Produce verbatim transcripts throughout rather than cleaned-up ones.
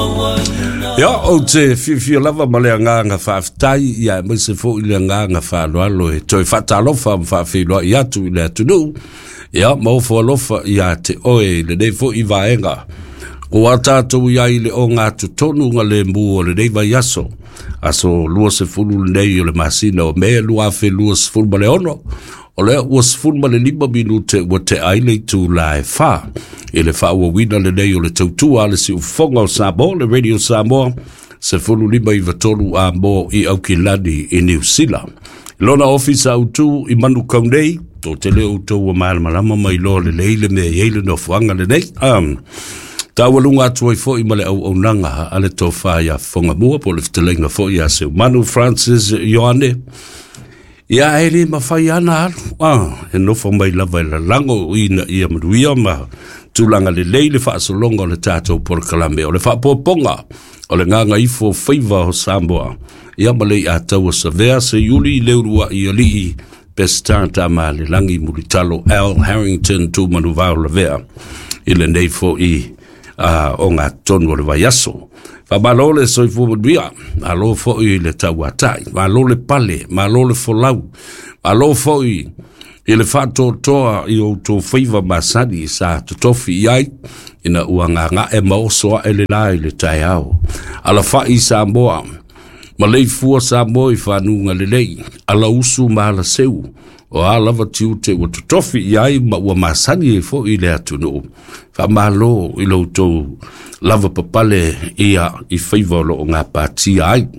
Ya o te fi lava male nga nga fa tai ya mo se fo ile nga nga fa lo lo e to fa ta lo fa fa fi lo ya tu le tu do ya mo fo lo fa ya te oe le de fo i va enga o ata to ya ile o nga tu tonu nga le mbu le de va yaso aso lo se fo lu le le masino me lu a fe lu se fo male ono o le was fo male liba minute o te aile tu lai fa ele fa o wina le nei o le tautu ale si ufonga o Samoa, le Radio Samoa, se fulu lima i vatolu a mo i Aukilani i New Zealand. Lona ofisa utu i manu kaunei, to tele utu wa maana malama mai lo le leile me yeile no fuanga le nei. Um, ta walunga atu i fo i male au au nanga ale to fa ya fonga mua po le fitelenga fo i ase. Manu Francis Ioane, ia ele mawhai ana alu. Ah, e nofo mai lava i la lango i na ia maruia ma tulanga le leile fa solonga le tato por kalame o le fa poponga o le nganga ifo favor o Samoa ia male a tau severe se yuli leurua i ali pestanta ma le langi mulitalo Al Harrington tu manuvao le vea i le nei fo i uh, o ngā tonu o le vaiaso fa malole so i fu bia alo fo i le tau atai malole pale malole folau alo fo i i le whato toa i o tō whaiva masani sa to tofi iai ina uanga ngā e maosoa e le lai le tai au. Ala whai sa moa, ma lei fua sa moa i whanunga le lei, ala usu ma ala seu, o ala vatiu te o to tofi iai ma ua masani e fo i le atunu. Wha malo i lo tō lava papale ia i whaiva lo o ngā pātia ai.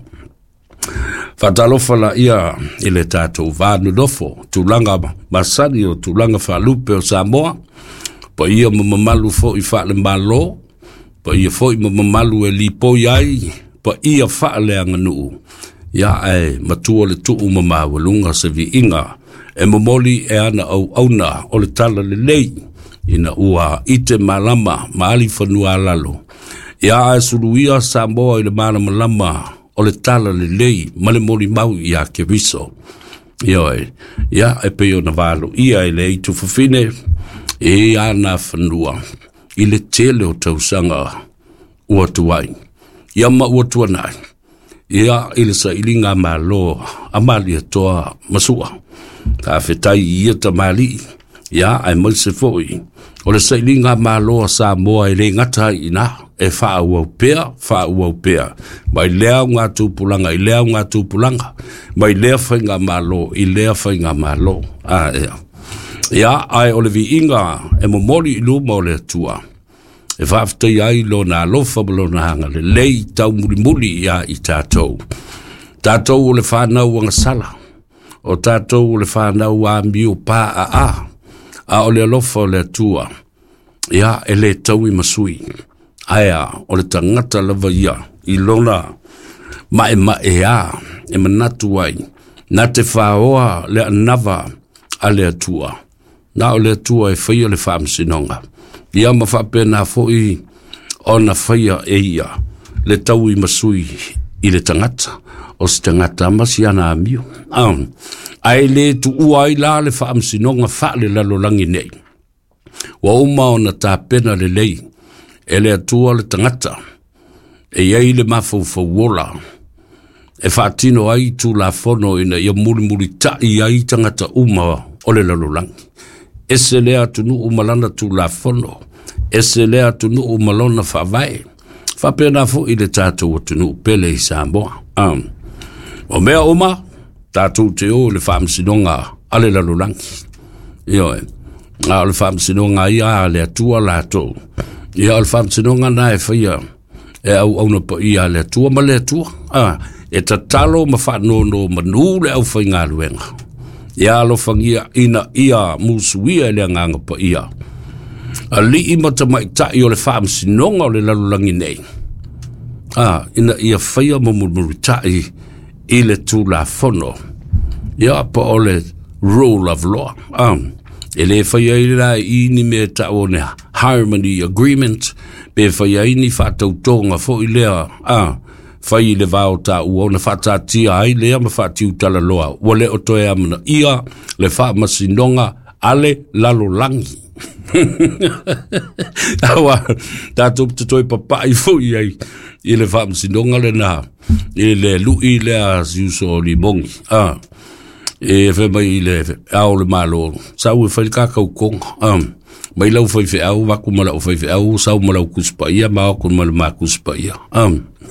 Fatalofa la ia ile tato vanu dofo tulanga masani o tulanga falupe o Samoa pa ia mamalu fo i fa le malo pa ia fo i mamalu e lipo iai pa ia fa le anganu ia e matua le tu mama walunga se vi inga e momoli e ana au auna o le tala le lei ina ua ite malama maali fanua lalo ia e suluia Samoa i le mana malama o le tala le lei, male mori mau ia ke viso. Ia e, ia e peo na valo, ia e le itu fafine, e ana whanua, i le tele o tausanga ua tuai. Ia ma ua tuanai, ia i le sa ilinga malo, amali toa masua. Ka whetai ia ta mali, ia ai maise foi. O le sa ilinga malo sa moa e le ngata ina, e wha ua upea, wha ua upea. Mai lea ngā tūpulanga, i lea ngā tūpulanga. Mai lea whainga malo, i lea whainga malo. Ah, ea. Ia, ai ole vi inga, e mo mori i luma o le tua. E whaafitai ai lo nā lofa lo nā hanga, le lei tau muri muri ia i tātou. Tātou o le whanau anga sala. O tātou o le whanau a miu pā a a. A ole alofa o le tua. Ia, e le tau i masui. Aia, o le tangata lava ia, i lona, ma e ma e a, e manatu ai, na te whaoa le anava a le atua. Na o le atua e whaia le whaamsinonga. Ia ma whapena foi o na whaia e ia, le tau i masui i le tangata, o se tangata masi ana amio. Um, ai le tu ua i la le whaamsinonga wha le lalolangi nei. Wa uma o na tā pena le lei, ele atua le tangata, e iei le mafau wola, e whaatino ai tu la fono ina ia muri muri ta i ai tangata uma o le lalolangi. Ese lea tunu umalana tu la fono, ese lea tunu umalona whawai, whapena fo i le tātou o tunu pele i Samoa. Um, o mea uma, tātou te o le whaamsinonga a le lalolangi. Ioe, a le whaamsinonga ia le atua lātou. Ia al whamsinonga na e whaia e au au na pa ia le atua ma le atua. Ah, e ta talo ma whanono ma nu le au whai ngā luenga. Ia alo whangia ina ia musuia le nganga pa ia. A li ima ta mai tai o le whamsinonga o le lalulangi nei. Ah, ina ia whaia mamumuri tai i le tu la fono. Ia pa o le rule of law. Ah, e le whaia i la i ni me ta o nea. Harmony Agreement, be whaia ini whatautonga fo i lea, ah, whai le vau ta ua, na whatatia ai lea ma whatiu tala loa, wale o toe amana ia, le whaamasinonga, ale lalo langi. Awa, tātou te toi papai fo i ai, i le whaamsinonga le nā, i le lui le a siuso li mongi, ah, e whe mai i le au le malo, sau e whaikakau konga, ah, mai lau whaife au, waku malau whaife au, sau malau kuspa ia, maoko malau maa kuspa ia, ah,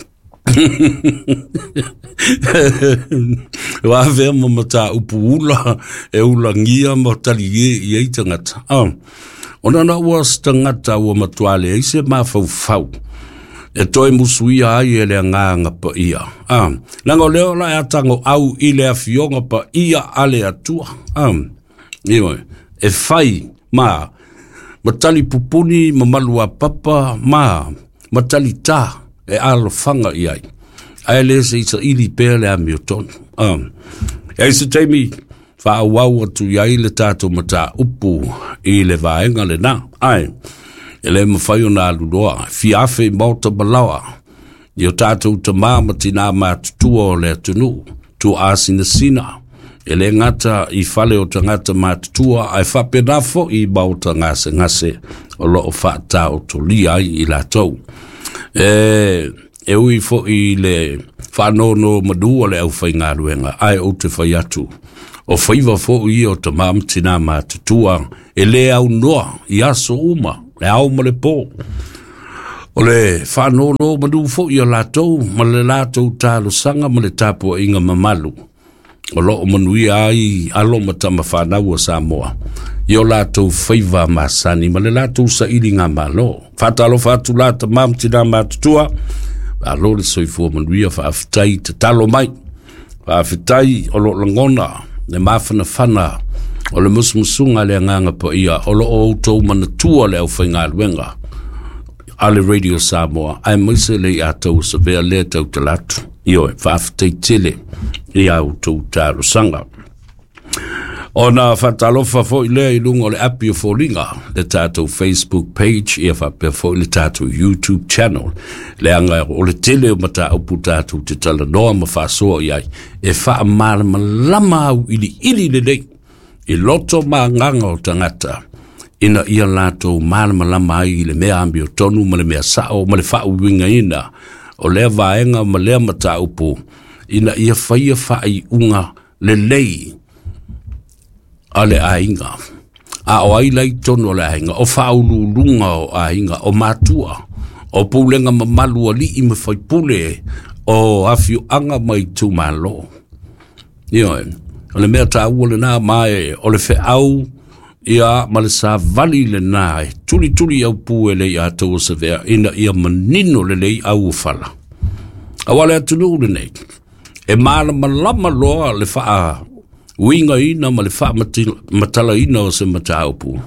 wa vea mamata upu ula, e ula ngia ma tali ye, ye tangata, ah, ona na was tangata ua matuale, e se maa fau fau, e toi musuia ai e le nganga pa ia. Ah, nango leo la e tango au i le afionga pa ia ale atua. Ah, iwe, e fai, ma, matali pupuni, mamalua papa, ma, matali ta, e alo fanga iai. Ai le se isa ili pere le amioton. Ah, e se teimi, fa awau atu iai le tato mata upu i le vaenga le na. Ai, ele mawhai o nā luloa, fiafe mauta balawa, i o tātou ta māma tina mātutua o le atunu, tu āsina sina, ele ngata i whale o ta ngata mātutua, ai whapenafo i mauta ngase ngase, o loo whaata o to lia i la tau. E, e ui fo i le whanono madua le au whai ngā ruenga, ai o te whai atu, o whaiva fo i o ta māma tina mātutua, e le au noa, i aso uma, le au ma le pō. O le whanono manu fo i o lātou, ma le lātou tālo sanga ma le tāpua inga mamalu. O lo o manui ai alo ma tama whanau a Samoa. I o lātou whaiva masani, ma le lātou sa ili ngā malo. Whātalo whātu lāta mamtina mātutua, a lo le soifua manui a whaafitai te talo mai. Whaafitai o lo langona, le mawhana whana, o le musmusunga le nganga pa ia, o lo o tau manatua le au whainga luenga, a le Radio Samoa, ai maise le i atau sa vea le tau te latu, ioe, whaafitai tele, i au tau tāru sanga. O na whatalofa fo i lea i lunga o le api o fōringa, le tātou Facebook page, i a whapea fo i le tātou YouTube channel, le anga o le tele o mata upu tātou te tala noa ma whasoa i ai, e wha amara ma lama au ili ili le lei, i loto ma nganga o tangata, ina ia lato malama lama ai i le mea ambi o tonu, ma le mea sao, ma le whau winga ina, o lea vaenga ma lea mata upu, ina ia whaia whai unga le lei, a le ainga, a o ai lai tonu o le ainga, o whau lulunga o ainga, o matua, o pulenga ma malua li i me whai pule, o awhiu anga mai tu malo. Ioe, o le mea tā ua le nā mai, o le whe au, ia ma le sa vali le nā, tuli tuli au pu e le i atou sa vea, ina ia manino le le i au whala. A wale atunu le nei, e maala malama loa le wha winga ina ma le wha matala ina o se mata au pu.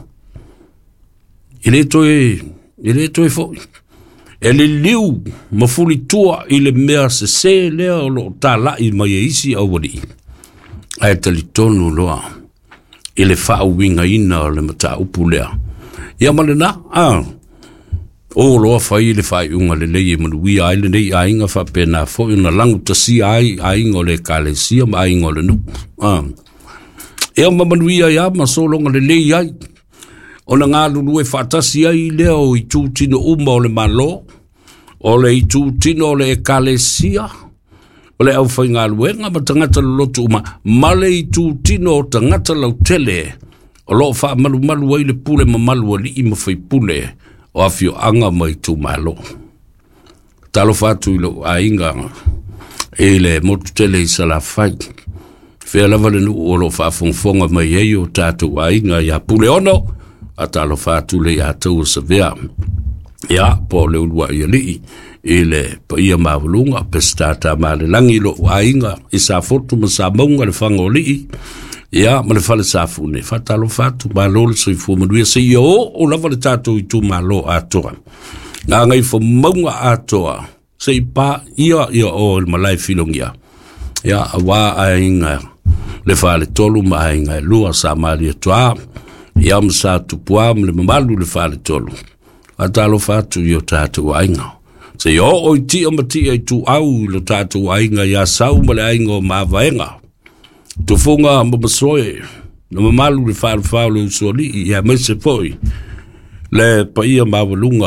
I le toe, i le toe fo, e le liu mafuli tua i le mea se se lea o lo tā lai mai e isi au wali. Ai tali tonu loa, i le whau winga ina o le mata upu lea. Ia male na, ah, o loa whai le whai unga le lei e manui ai le nei a inga whapena fo ina langu ta si ai a inga o le kale sia ma a inga o le nu. Ah, ea ma manui ai a ma solonga le lei ai. O na ngā lulu e whatasi ai lea o i tūtino uma o le malo, o le i tūtino o le e kale sia, o le au whai ngā luenga ma tangata lotu uma, ma le i tūtino o tangata lau tele, o lo wha malu malu ai le pule ma malu ali i ma whai pule, o awhio anga mai tū malo. Talo whātu i lo a inga, e le motu tele i sala whai. Whea lava le nu o lo whaafongfonga mai ei o tātou a inga i a pule ono, a talo whātu le i a tau sa vea. Ia, po le ulua i ali, i le pa ia mawalunga, pestata ma le langi lo a inga, i sa fotu ma sa maunga le whanga o li, ia, ma le whale sa fune, whatalo whātu, ma lo le soi fumanuia, se ia o, o lava le tātou i tū ma lo a toa. Ngā ngai fo maunga a toa, se i pā, ia, ia o le malai filongia. Ia, a wā a inga, le whale tolu ma a inga, lua sa maria toa, ia ma sa tupua, ma le mamalu le whale tolu. A talo whātu i o tātou ainga. Se i o oi ti o mati ai tu au lo tātou ainga ia sau ma le ainga o māwaenga. Tu funga ma masoe, na mamalu le whāle whāle usoli, ia mese foi, le pa ia mawalunga,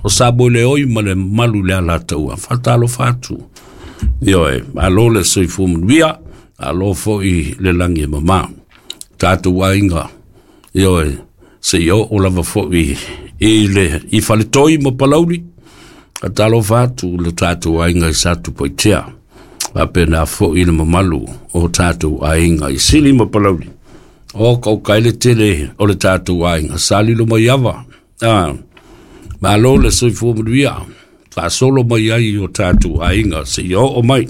o sa mo le oi ma le malu le ala tau a fatalo fatu yo e alo le soi fu via alo fo i le langi mama tatu wainga yo e se yo o lava fo i i le i fale toi mo palauri a talo fatu le tatu wainga i satu poitea a pena fo i le mamalu o tatu wainga i sili mo palauri o kau kaile tele o le tatu wainga sali lo mai ava ah ma lo le soi fu via fa solo mai ai o tatu wainga se yo o mai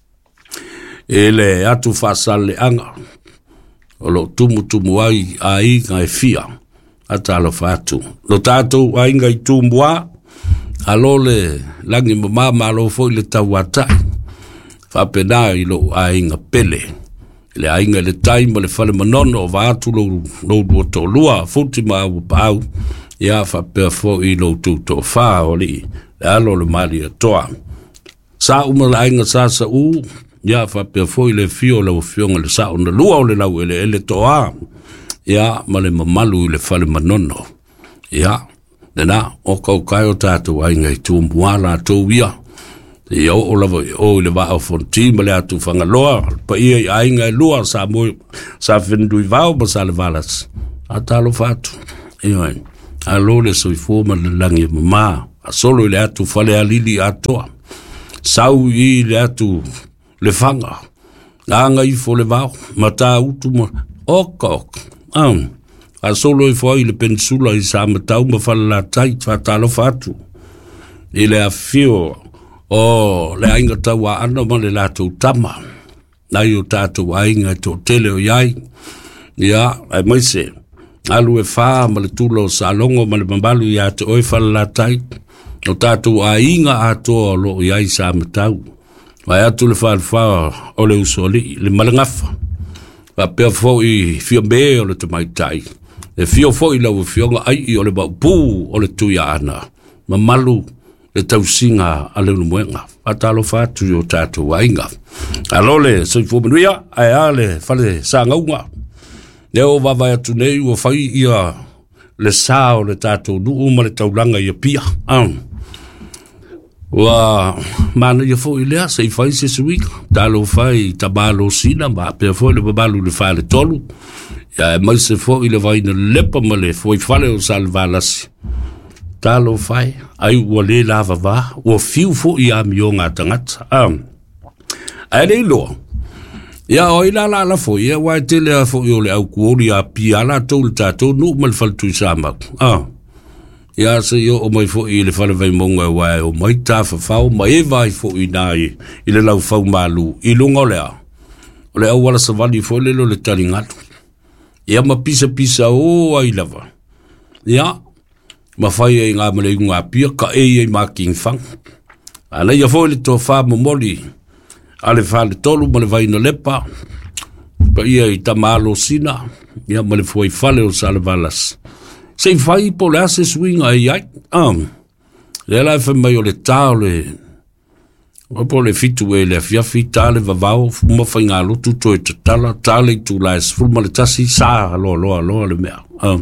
ele atu fa sale anga o lo tumu tumu ai ai ngai fia atalo fatu lo tatu ai ngai tumbua alo le langi mama lo fo le tawata fa pena i lo ai nga pele le ai nga le time le fale manono va atu lo lo do to lua futi ma u pau ya fa per fo i lo tu to fa oli alo le mali toa sa uma la nga sa sa u ya fa per fo le fio lo fio le sa on le lua le la ele ele toa ya male mamalu le fale manono ya na o ko kaio tatu ai ngai tu muala to via yo o lava o le va o fonti male atu fanga loa pa ia ai ngai loa sa mo sa findu vao ba sa le valas atalo fatu yo alo le so forma le langi mama a solo le atu fale alili atoa sau i le atu le fanga anga i fo le vao mata utu mo ok um a solo i foi le pensula i sa matau ma fala tai fatalo fatu ile a fio o le ainga tawa ana ma le lato tama na yo tato ainga to tele o yai ya ai mai se alu e fa ma le tulo sa longo ma le mambalu ya to oi fala tai o tato ainga ato lo yai sa matau vai atu le fa fa o le usoli le malangafa va per fo i fio be o le mai tai e fio fo i lau fio nga ai i o le bau o le tuia ana ma malu le tausinga a le muenga atalo fatu yo tatu wainga alole so fo menuia ai ale fale sa ngaunga le o va vai atu nei o fai ia le sa o le tatu nu uma le taulanga ia pia um wa mana ia fo i lea se fai se suika talo fai tabalo sina ma pe fo le babalu le fa le tolu ya mai se fo i le vai na lepa male fo i fale o salvalas talo fai ai o le lava va o fiu fo i am yonga tangata um ai le lo ya o ila la la fo ya wa tele fo yo le au kuori a piala tol tato no mal faltu sama ah ya se yo o mai fo i le fale vai monga wa o mai ta fa fa o mai vai fo i nai i le lau fau malu i lunga o lea o le au wala savali fo le lo le taringatu ia ma pisa pisa o ai lava ia ma fai e ngā male ngā pia ka e e ma king fang ala ia fo le to fa mo moli ale fa le tolu mo le vai no lepa pa ia i tamalo sina ia ma le foi fale o salvalas sei fai po le ase swing ai ai um le la fa mai o le tale o po le fitu e le fia fitale va vao mo fa ngā lutu to e tala tale tu la fu mo le tasi sa lo lo lo le mea um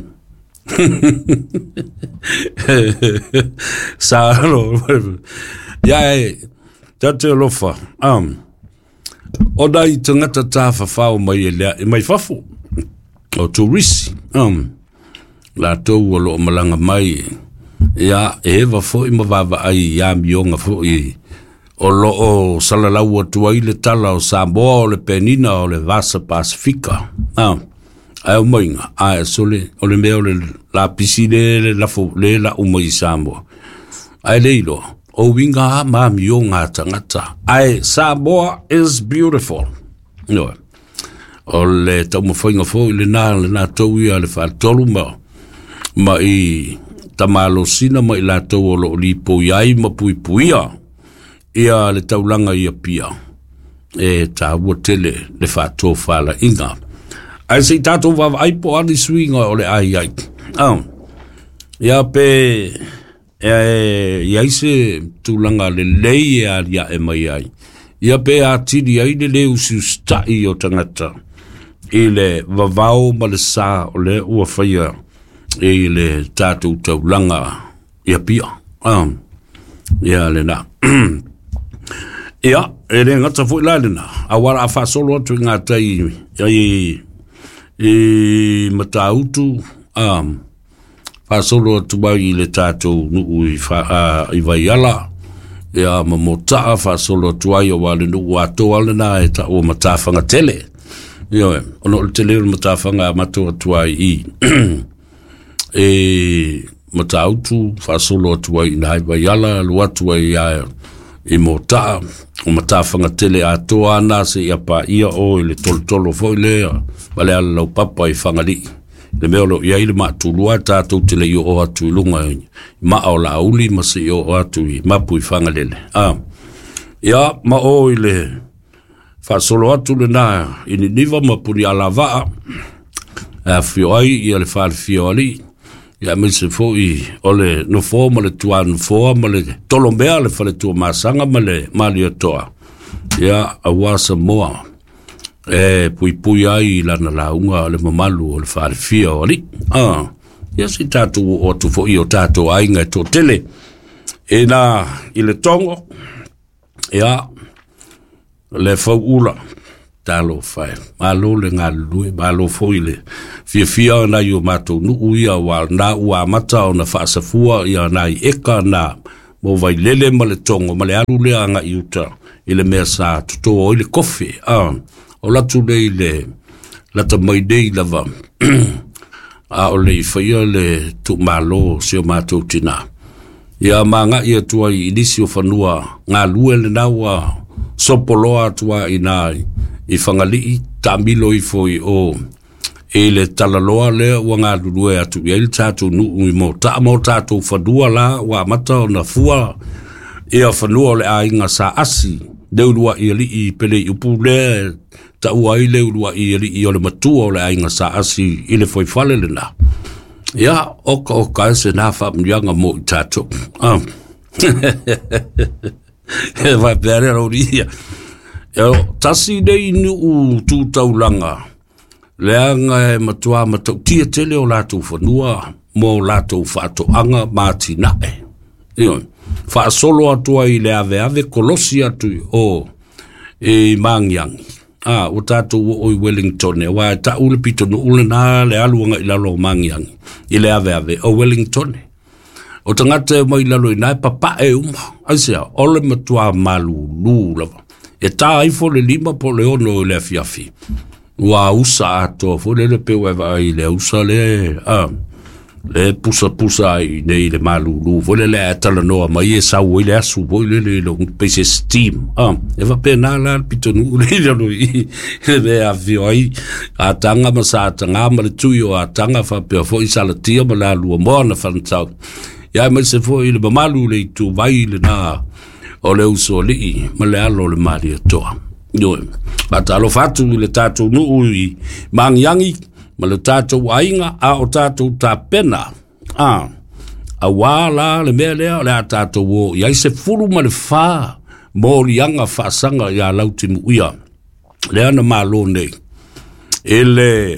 sa lo ya tate lo fa um o dai tangata ta fa fa mai le mai fafu o tourist um la to lo malanga mai ya e va fo i ma va ai ya mionga fo i o lo o salala o tua i le tala o Samoa o le penina o le vasa Pasifika ah ai o moinga ai sole o le meo le la pisine le la fo le la o mai Samoa ai leilo o winga ma mionga tangata ai Samoa is beautiful no o le tomo foinga fo le na le na to i le fa tolu ma ma i tamalo sina ma i la to o lo li po yai ma pui puia ia le taulanga ia pia e ta wotele le fa to fala inga ai se tato va ai po ali swinga o le ai ai ah ia pe e ia se tulanga le lei ia ia e mai ai ia pe a tidi ai le le usu stai o tangata ile vavao ma le sa o le ua faia e le tatou taulanga ia pia Um, ia le na. Ia, e re ngata fo la le na. A wara a fa solo tu ngata i i i matautu um fa solo tu ba i le tato nu i fa i vai ala. Ia ma mota fa solo tu ai o wale nu wa to wale na e ta o matafanga tele. Ia, ono tele matafanga mato tu ai i. E matautu fa solo tu ai na vai ala lu atu ai ia i mota o matafanga tele a to ana se ia pa ia o le toltolo fo le vale ala papa i fangali le meolo ia ile ma tu lua tatou te le o atu lunga ma o la uli ma se o atu i mapu i fangalele ah ia ma o ile fa solo atu le na ini niva ma puri ala va a fio ai ia le fa fio ali ia me se fo i ole no fo ma le tuan fo ma le tolombea le fa le tu masanga ma le mali toa ia a wasa moa e pui pui ai la na la unga le mamalu o le fa fio ali ah ia si tatu o tu fo i o tatu ai nga to tele e na i le tongo ia le fo ula talo fai malo le ngalu malo fo ile fia fia na yo mato nu uia wa na ua mata o na fa safua ia na i eka na mo vai lele ma le tongo ma le alu le anga iuta ile mesa tuto o ile kofi ah o la tu le ile la ta mai dei lava a o le fai le tu malo se o mato tina ia manga ia tu ai inisio fanua nga luele na wa sopoloa tua inai i fangali tamilo i foi o e le talaloa le wanga lulue atu i ele tatu nu i mo ta mo tatu fadua la wa mata o na fua e a fanua le a inga sa asi de ulua i ali i pele i upu le ta ua i le ulua i ali i ole matua o le a inga sa asi i le foi fale le na ia oka oka ese na fa mjanga mo i tatu ah e vai pere roria yo tasi dei nu tu taulanga leanga e matua matou tia tele o latu fanua mo latu fato anga matina e yo fa solo atua i le ave ave kolosi atu o e mangyang ah o tatu o Wellington e wa ta ule pito no ule na le aluanga i lalo mangyang i le ave ave o Wellington o tangata mai lalo i nai papa e uma asia ole matua malu lu lava e ta ai fo le lima po le ono le fiafi wa usa ato fo le le pe wa i le usa le ah le pusa pusa i nei le malu lu fo le le atala no mai e sa o le asu bo le le lo pese steam ah e va pena la pitonu le lo i le avio ai atanga ma sa atanga ma le tuyo atanga fa pe fo i sala tia ma la lu mo na fanta ya me se fo i le malu le tu vai le na o le uso li ma le alo le mari toa yo bata lo fatu le tato nu ui mangyangi ma le tato ainga a o tato ta pena ah a wala le mele le tato wo ya se fulu ma le fa mo lianga fa sanga ya lauti uia le ana malo ne ele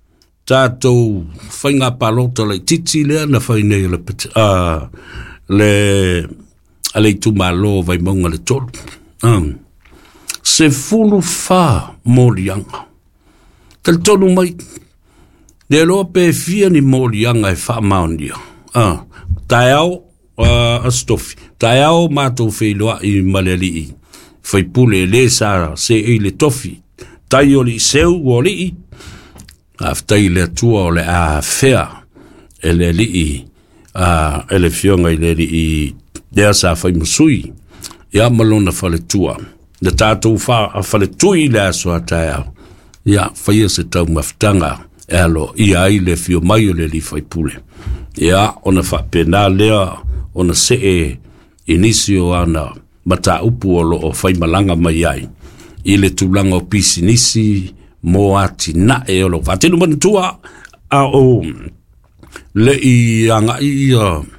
tato fainga palota le titi le ana faine le ah le ale tu malo vai monga le tolu um se fulu fa molianga tel tolu mai de lo pe fia ni molianga e fa maundia ah taiao a stofi taiao mato feilo i maleli foi pule le sa se ile tofi taioli seu woli after ile tua le a fair ele li a ele fionga ile li Dea sa fai musui, ia malona fale tua. Le tātou fa fale tui le aso ataya. Ia fai se tau maftanga, e alo, ia ai le fio mai o le li fai pule. Ia, ona fa pena lea, ona se e inisio ana mata upu o lo o fai malanga mai ai. I le tulanga o pisi nisi, mo ati na e o lo. Fatenu mantua, a o le i anga i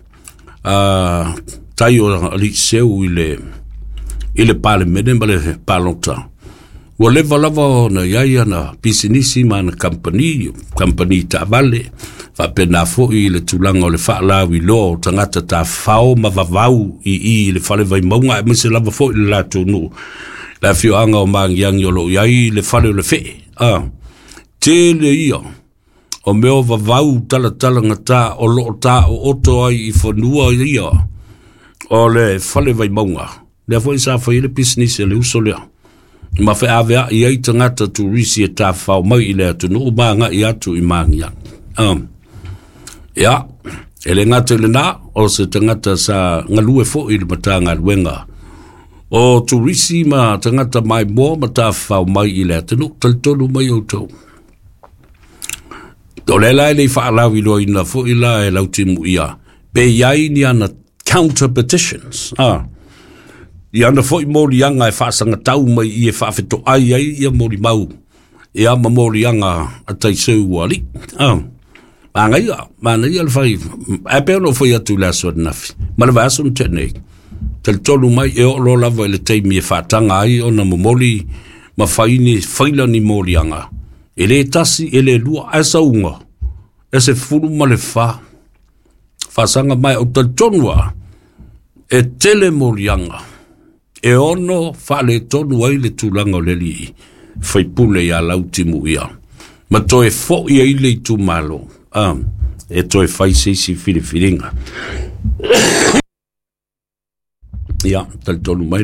a tai o ali seu ile ile pale meden bale palota o leva lava na yaya na pisinisi man company company ta vale fa pena fo i le tulanga o le fa la wi lo tangata ta fao ma vavau i i le fale vai maunga me se lava fo i la tonu la fio anga o mang yang yolo yai le fale le fe ah te le ia o meo vavau tala tala ngata o lo ta o oto ai i fonua ia o le fale vai maunga le fo isa fo i le business le uso lea ma fe avea i ai tangata tu risi e ta fao mai i le tonu ma nga i atu i mang yang um ya ele ngata le na o se tangata sa ngalue fo i le matanga luenga o turisi ma tangata mai mo ma ta fao mai i le tanu tal tolu mai o tau o le lai le fa la wi lo ina fo i la e lau timu ia pe iai ni ana counter petitions ah i ana fo i mori anga e fa sanga tau mai i e fa feto ai ai i mori mau e ama mori anga a taiseu wali ah anga ia mana ia le fai e pe no foi atu la so nafi ma le vaso tene tel tolu mai e o lo lava le taimi e fa tanga ai ona momoli ma faini faila ni mori anga ele tasi ele lua asa unga ese fulu ma le fa fa sanga mai o tel tonwa e tele mori anga e ono fa le tonu ai le tulanga le li fai pule ya lautimu ia ma to e fo ia ile tu malo ah e to e fai sei si fili filinga ya tal tonu mai